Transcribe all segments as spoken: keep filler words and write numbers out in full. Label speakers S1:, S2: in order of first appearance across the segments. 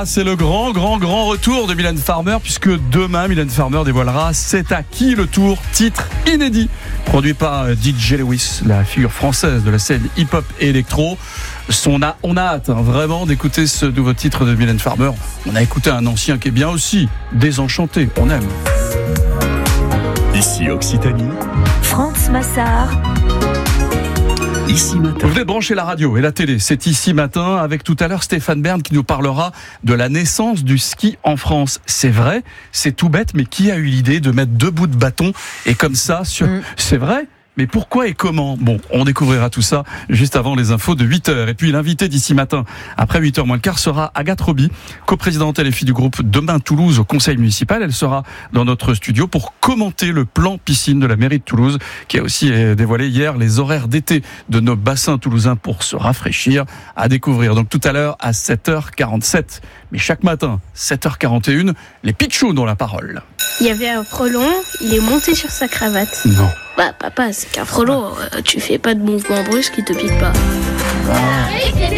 S1: c'est le grand, grand, grand retour de Mylène Farmer, puisque demain, Mylène Farmer dévoilera C'est à qui le tour, titre inédit, produit par D J Lewis, la figure française de la scène hip-hop et électro. On a, on a hâte hein, vraiment d'écouter ce nouveau titre de Mylène Farmer. On a écouté un ancien qui est bien aussi, Désenchanté, on aime.
S2: Ici Occitanie,
S3: France Massard.
S2: Ici Matin.
S1: Vous venez de brancher la radio et la télé, c'est Ici Matin, avec tout à l'heure Stéphane Bern qui nous parlera de la naissance du ski en France. C'est vrai, c'est tout bête, mais qui a eu l'idée de mettre deux bouts de bâton et comme ça, sur... mmh. c'est vrai. Mais pourquoi et comment ? Bon, on découvrira tout ça juste avant les infos de huit heures. Et puis l'invité d'Ici Matin, après huit heures moins le quart, sera Agathe Roby, coprésidente L F I du groupe Demain Toulouse au conseil municipal. Elle sera dans notre studio pour commenter le plan piscine de la mairie de Toulouse, qui a aussi dévoilé hier les horaires d'été de nos bassins toulousains pour se rafraîchir. À découvrir donc tout à l'heure à sept heures quarante-sept. Mais chaque matin, sept heures quarante et une, les pitchouns ont la parole.
S4: Il y avait un frelon, il est monté sur sa cravate.
S1: Non.
S4: Bah papa, c'est qu'un frelon, euh, tu fais pas de mouvement brusque, il te pique pas.
S1: Ah.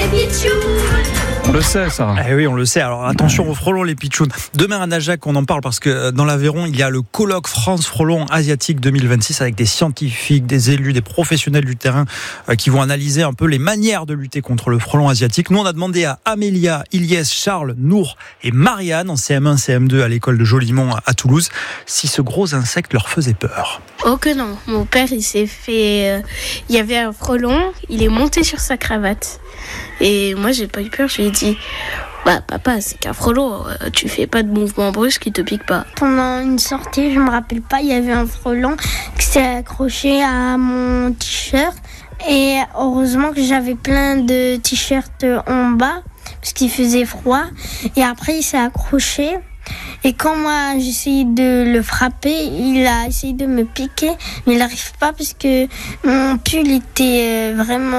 S1: On le sait, ça.
S5: Eh oui, on le sait. Alors attention aux frelons, les pitchouns. Demain à Najac, on en parle parce que dans l'Aveyron, il y a le colloque France Frelon Asiatique deux mille vingt-six avec des scientifiques, des élus, des professionnels du terrain euh, qui vont analyser un peu les manières de lutter contre le frelon asiatique. Nous, on a demandé à Amélia, Ilyes, Charles, Nour et Marianne en C M un, C M deux à l'école de Jolimont à Toulouse si ce gros insecte leur faisait peur.
S4: Oh que non. Mon père, il s'est fait... Euh, il y avait un frelon, il est monté sur sa cravate. Et moi, j'ai pas eu peur, je lui ai dit... Bah papa, c'est qu'un frelon, euh, tu fais pas de mouvement brusque, il te pique pas.
S6: Pendant une sortie, je me rappelle pas, il y avait un frelon qui s'est accroché à mon t-shirt. Et heureusement que j'avais plein de t-shirts en bas, parce qu'il faisait froid. Et après, il s'est accroché. Et quand moi j'essayais de le frapper, il a essayé de me piquer, mais il n'arrive pas parce que mon pull était vraiment...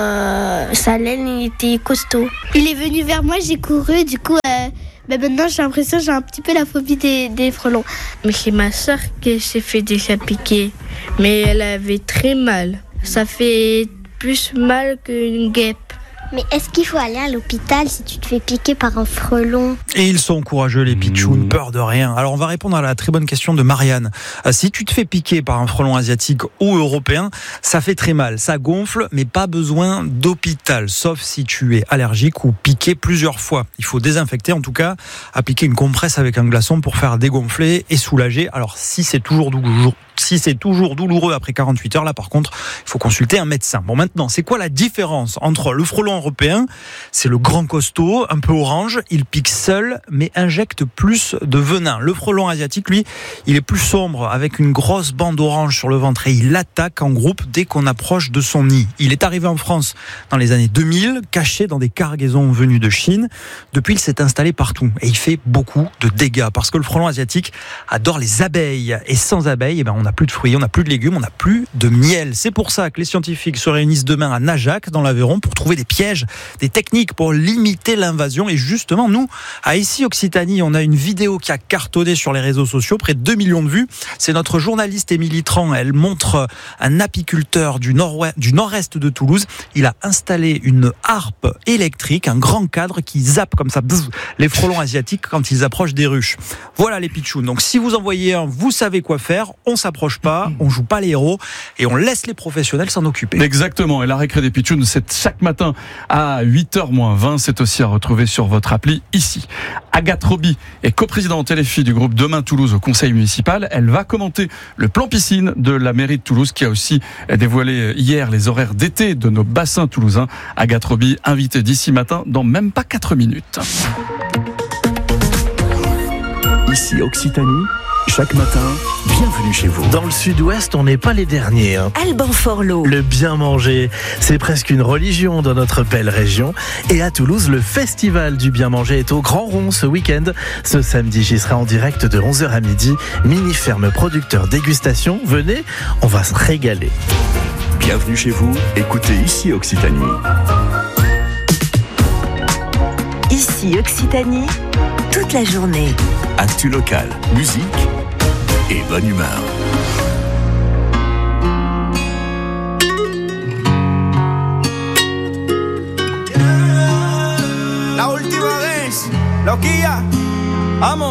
S6: Euh, sa laine il était costaud.
S7: Il est venu vers moi, j'ai couru, du coup... Euh... Bah maintenant j'ai l'impression que j'ai un petit peu la phobie des, des frelons.
S4: Mais c'est ma soeur qui s'est fait déjà piquer, mais elle avait très mal. Ça fait plus mal qu'une guêpe.
S7: Mais est-ce qu'il faut aller à l'hôpital si tu te fais piquer par un frelon ?
S5: Et ils sont courageux, les pitchouns, peur de rien. Alors on va répondre à la très bonne question de Marianne. Euh, si tu te fais piquer par un frelon asiatique ou européen, ça fait très mal, ça gonfle, mais pas besoin d'hôpital, sauf si tu es allergique ou piqué plusieurs fois. Il faut désinfecter, en tout cas, appliquer une compresse avec un glaçon pour faire dégonfler et soulager. Alors si c'est toujours douloureux, si c'est toujours douloureux après quarante-huit heures, là par contre, il faut consulter un médecin. Bon maintenant, c'est quoi la différence entre le frelon européen ? C'est le grand costaud, un peu orange, il pique seul, mais injecte plus de venin. Le frelon asiatique, lui, il est plus sombre, avec une grosse bande orange sur le ventre et il attaque en groupe dès qu'on approche de son nid. Il est arrivé en France dans les années deux mille, caché dans des cargaisons venues de Chine. Depuis, il s'est installé partout et il fait beaucoup de dégâts parce que le frelon asiatique adore les abeilles et sans abeilles, eh ben, on n'a plus de fruits, on n'a plus de légumes, on n'a plus de miel. C'est pour ça que les scientifiques se réunissent demain à Najac, dans l'Aveyron, pour trouver des pièges, des techniques pour limiter l'invasion. Et justement, nous, à Ici Occitanie, on a une vidéo qui a cartonné sur les réseaux sociaux, près de deux millions de vues. C'est notre journaliste Émilie Tran. Elle montre un apiculteur du nord-ouest, du nord-est de Toulouse. Il a installé une harpe électrique, un grand cadre qui zappe comme ça bzz, les frelons asiatiques quand ils approchent des ruches. Voilà les pitchouns. Donc si vous en voyez un, vous savez quoi faire. On s'approche pas, on joue pas les héros et on laisse les professionnels s'en occuper.
S1: Exactement, et la récré des pitchouns, c'est chaque matin à huit heures moins vingt, c'est aussi à retrouver sur votre appli ici. Agathe Roby est coprésidente L F I du groupe Demain Toulouse au conseil municipal. Elle va commenter le plan piscine de la mairie de Toulouse qui a aussi dévoilé hier les horaires d'été de nos bassins toulousains. Agathe Roby, invitée d'Ici Matin dans même pas quatre minutes.
S2: Ici Occitanie, chaque matin, bienvenue chez vous.
S8: Dans le sud-ouest, on n'est pas les derniers. Hein.
S3: Alban Forlot.
S8: Le bien manger, c'est presque une religion dans notre belle région. Et à Toulouse, le festival du bien manger est au Grand Rond ce week-end. Ce samedi, j'y serai en direct de onze heures à midi. Mini ferme producteur dégustation. Venez, on va se régaler.
S2: Bienvenue chez vous, écoutez Ici Occitanie.
S3: Ici Occitanie, toute la journée.
S2: Actu local, musique et bonne humeur.
S9: La última vez. Loquilla, amo.